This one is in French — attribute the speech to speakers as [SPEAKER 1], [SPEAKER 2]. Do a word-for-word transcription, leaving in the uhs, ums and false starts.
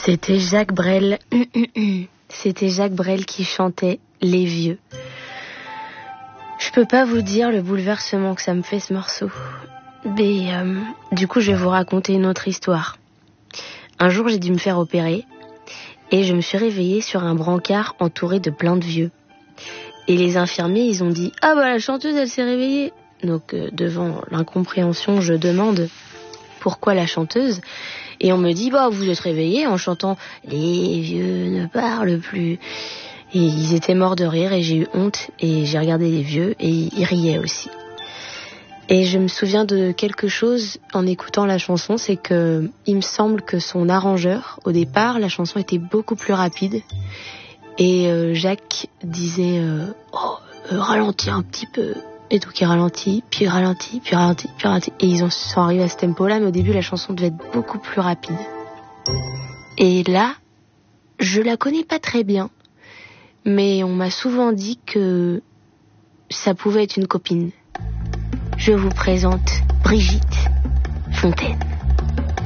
[SPEAKER 1] C'était Jacques Brel. C'était Jacques Brel qui chantait Les Vieux. Je peux pas vous dire le bouleversement que ça me fait ce morceau. Mais euh, du coup, je vais vous raconter une autre histoire. Un jour, j'ai dû me faire opérer et je me suis réveillée sur un brancard entouré de plein de vieux. Et les infirmiers, ils ont dit « Ah bah la chanteuse, elle s'est réveillée !» Donc euh, devant l'incompréhension, je demande pourquoi la chanteuse. Et on me dit « Bah vous êtes réveillée en chantant « Les vieux ne parlent plus ». Et ils étaient morts de rire et j'ai eu honte et j'ai regardé les vieux et ils riaient aussi. Et je me souviens de quelque chose en écoutant la chanson, c'est que il me semble que son arrangeur, au départ, la chanson était beaucoup plus rapide. Et euh, Jacques disait euh, « Oh, euh, ralentis un petit peu ». Et donc il ralentit, puis ralentit, puis ralentit, puis ralentit. Et ils en sont arrivés à ce tempo-là, mais au début la chanson devait être beaucoup plus rapide. Et là, je la connais pas très bien, mais on m'a souvent dit que ça pouvait être une copine. Je vous présente Brigitte Fontaine.